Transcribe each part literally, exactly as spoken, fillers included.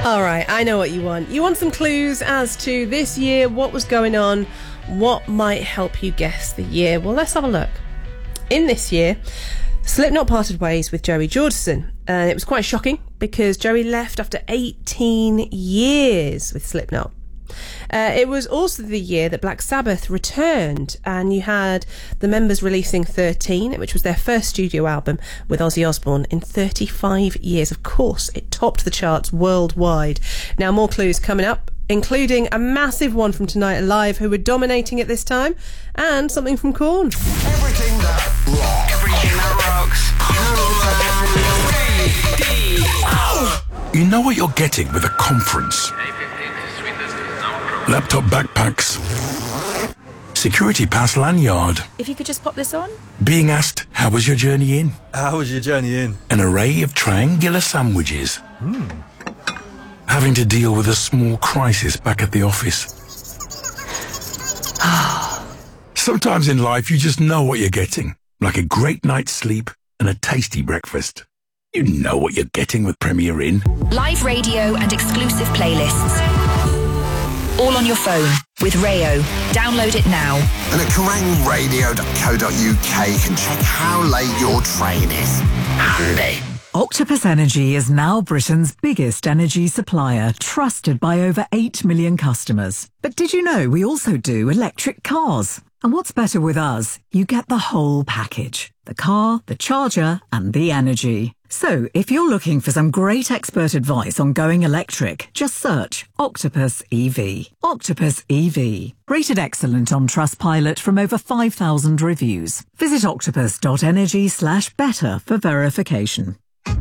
All right, I know what you want. You want some clues as to this year, what was going on, what might help you guess the year. Well, let's have a look. In this year, Slipknot parted ways with Joey Jordison, and it was quite shocking because Joey left after eighteen years with Slipknot. Uh, it was also the year that Black Sabbath returned, and you had the members releasing thirteen, which was their first studio album with Ozzy Osbourne in thirty-five years. Of course, it topped the charts worldwide. Now, more clues coming up, including a massive one from Tonight Alive, who were dominating at this time, and something from Korn. Everything that rocks. Everything that rocks. You know what you're getting with a conference. Laptop backpacks. Security pass lanyard. If you could just pop this on. Being asked, how was your journey in? How was your journey in? An array of triangular sandwiches. Hmm. Having to deal with a small crisis back at the office. Sometimes in life you just know what you're getting. Like a great night's sleep and a tasty breakfast. You know what you're getting with Premier Inn. Live radio and exclusive playlists. All on your phone with Rayo. Download it now. And at kerrang radio dot co dot uk can check how late your train is. Handy. Octopus Energy is now Britain's biggest energy supplier, trusted by over eight million customers. But did you know we also do electric cars? And what's better with us? You get the whole package. The car, the charger, and the energy. So, if you're looking for some great expert advice on going electric, just search Octopus E V. Octopus E V. Rated excellent on Trustpilot from over five thousand reviews. Visit octopus dot energy slash better for verification.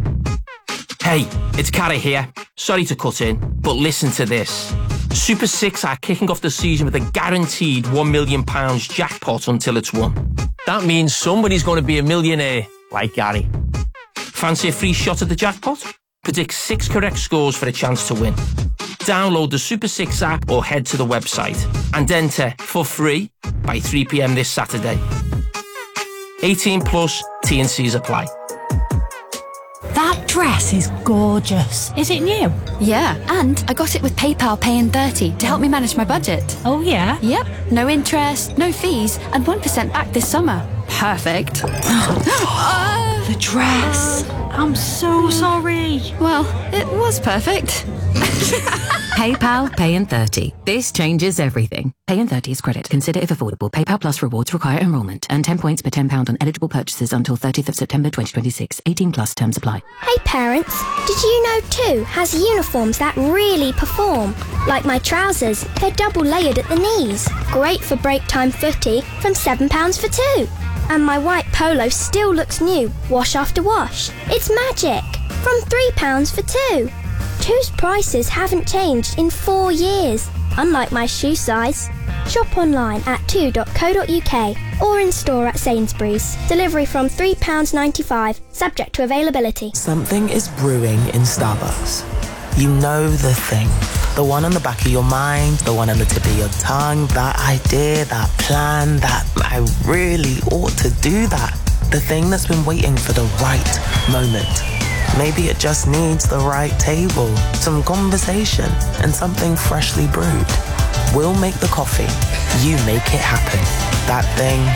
Hey, it's Carrie here. Sorry to cut in, but listen to this. Super six are kicking off the season with a guaranteed one million pounds jackpot until it's won. That means somebody's going to be a millionaire, like Gary. Fancy a free shot at the jackpot? Predict six correct scores for a chance to win. Download the Super six app or head to the website and enter for free by three p m this Saturday. eighteen plus, T and C's apply. That dress is gorgeous. Is it new? Yeah, and I got it with PayPal Pay in thirty to help me manage my budget. Oh, yeah? Yep, no interest, no fees, and one percent back this summer. Perfect. uh, the dress. I'm so sorry. Well, it was perfect. PayPal Pay in thirty. This changes everything. Pay in thirty is credit. Consider if affordable. PayPal Plus rewards require enrolment. Earn ten points per ten pounds on eligible purchases until thirtieth of September twenty twenty-six. eighteen plus terms apply. Hey parents, did you know Two has uniforms that really perform? Like my trousers, they're double layered at the knees. Great for break time footy from seven pounds for two. And my white polo still looks new, wash after wash. It's magic. From three pounds for two. Two's prices haven't changed in four years, unlike my shoe size. Shop online at two dot co dot uk or in store at Sainsbury's. Delivery from three pounds ninety-five, subject to availability. Something is brewing in Starbucks. You know the thing. The one on the back of your mind, the one on the tip of your tongue, that idea, that plan, that I really ought to do that. The thing that's been waiting for the right moment. Maybe it just needs the right table, some conversation, and something freshly brewed. We'll make the coffee. You make it happen. That thing,